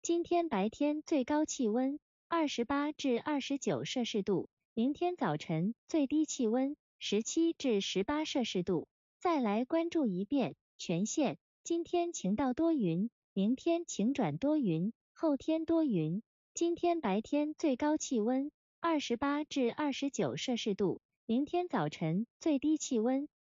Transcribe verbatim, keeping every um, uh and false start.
今天白天最高气温二十八至二十九摄氏度，明天早晨最低气温十七至十八摄氏度。再来关注一遍全县，今天晴到多云，明天晴转多云，后天多云。今天白天最高气温二十八至二十九摄氏度，明天早晨最低气温